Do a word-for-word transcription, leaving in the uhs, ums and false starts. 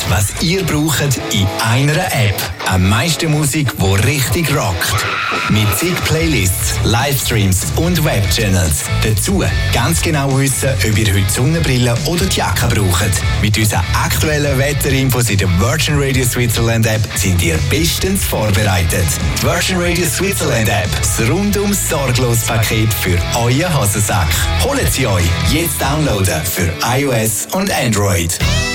was ihr braucht in einer App. Am meisten Musik, die richtig rockt. Mit zig Playlists, Livestreams und Webchannels. Dazu ganz genau wissen, ob ihr heute Sonnenbrille oder die Jacke braucht. Mit unseren aktuellen Wetterinfos in der Virgin Radio Switzerland App sind ihr bestens vorbereitet. Die Virgin Radio Switzerland App, das rundum sorglos Paket für euren Hosensack. Holt sie euch jetzt downloaden für iOS und Android.